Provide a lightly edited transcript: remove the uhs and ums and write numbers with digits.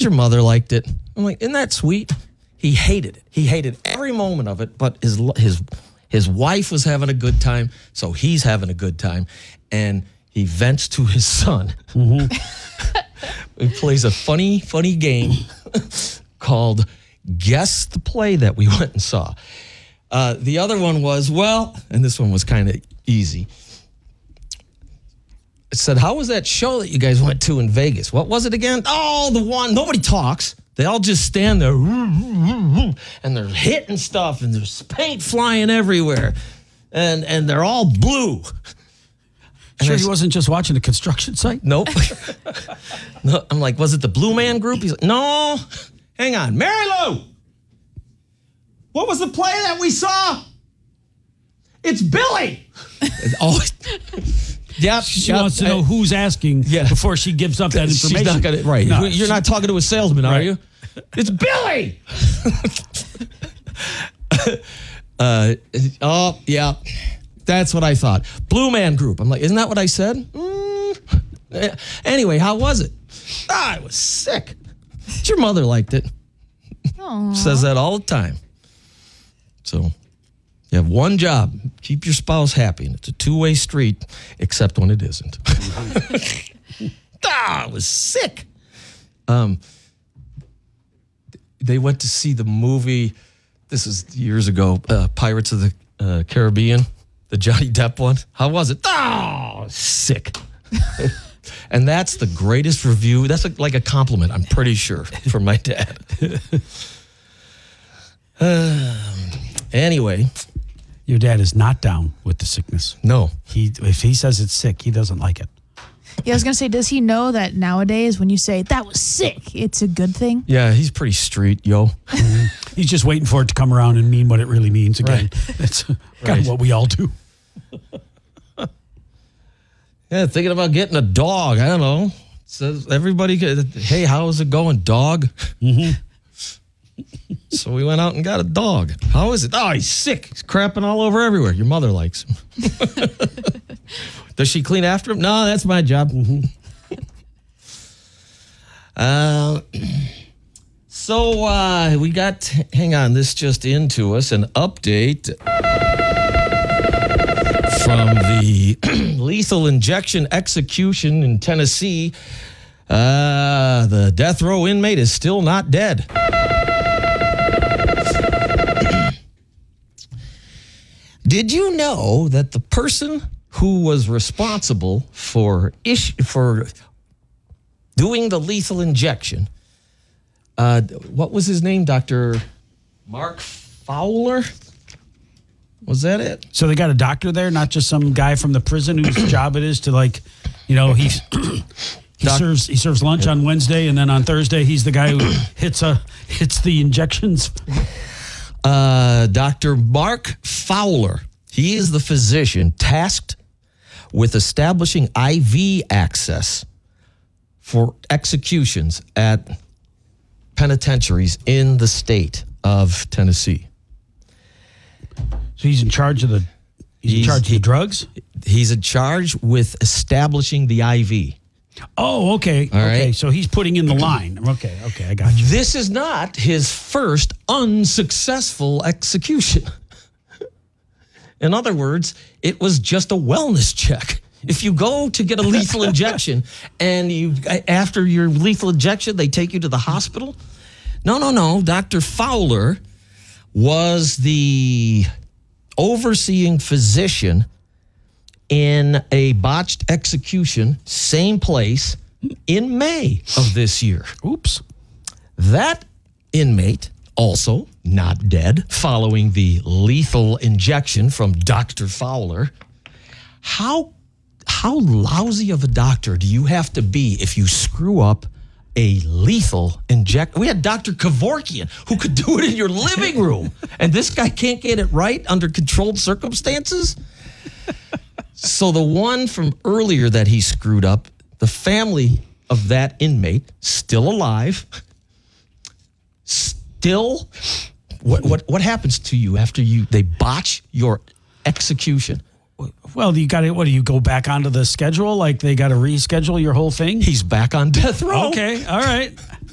your mother liked it. I'm like, isn't that sweet? He hated it. He hated every moment of it, but his wife was having a good time, so he's having a good time, and he vents to his son. He plays a funny game called Guess the Play that we went and saw. The other one was, and this one was kind of easy. It said, how was that show that you guys went to in Vegas? What was it again? Oh, the one, nobody talks. They all just stand there, and they're hitting stuff, and there's paint flying everywhere, and they're all blue. Sure, he wasn't just watching a construction site? Nope. No, I'm like, was it the Blue Man Group? He's like, no. Hang on. Mary Lou, what was the play that we saw? It's Billy. Yep. She wants to know who's asking before she gives up that information. She's not gonna, right. No, you're not talking to a salesman, are you? It's Billy. Oh, yeah. That's what I thought. Blue Man Group. I'm like, isn't that what I said? Anyway, how was it? I was sick. Your mother liked it. Aww. Says that all the time. So you have one job. Keep your spouse happy. And it's a two-way street, except when it isn't. I was sick. They went to see the movie, this is years ago, Pirates of the Caribbean, the Johnny Depp one. How was it? Oh, sick. And that's the greatest review. That's like a compliment, I'm pretty sure, from my dad. Anyway. Your dad is not down with the sickness. No. If he says it's sick, he doesn't like it. Yeah, I was going to say, does he know that nowadays when you say, that was sick, it's a good thing? Yeah, he's pretty street, yo. He's just waiting for it to come around and mean what it really means again. Right. That's kind of what we all do. Yeah, thinking about getting a dog. I don't know. Says everybody, hey, how is it going, dog? Mm-hmm. So we went out and got a dog. How is it? Oh, he's sick. He's crapping all over everywhere. Your mother likes him. Does she clean after him? No, that's my job. Mm-hmm. So we got, hang on, this just into us, an update from the lethal injection execution in Tennessee. The death row inmate is still not dead. Did you know that the person who was responsible for doing the lethal injection, what was his name? Dr. Mark Fowler? Was that it? So they got a doctor there, not just some guy from the prison whose job it is to, like, you know, he serves lunch on Wednesday, and then on Thursday he's the guy who hits the injections. Dr. Mark Fowler. He is the physician tasked with establishing IV access for executions at penitentiaries in the state of Tennessee. So he's in charge of the drugs? He's in charge with establishing the IV. Oh, okay. All okay, right. so he's putting in the line. Okay, I got you. This is not his first unsuccessful execution. In other words, it was just a wellness check. If you go to get a lethal injection and after your lethal injection, they take you to the hospital. No. Dr. Fowler was the overseeing physician in a botched execution, same place, in May of this year. Oops. That inmate, also not dead, following the lethal injection from Dr. Fowler. How lousy of a doctor do you have to be if you screw up a lethal injection? We had Dr. Kevorkian who could do it in your living room, and this guy can't get it right under controlled circumstances? So the one from earlier that he screwed up, the family of that inmate, still alive, still, what happens to you after they botch your execution? Well, you got to, what do you go back onto the schedule? Like they got to reschedule your whole thing? He's back on death row. Okay, all right.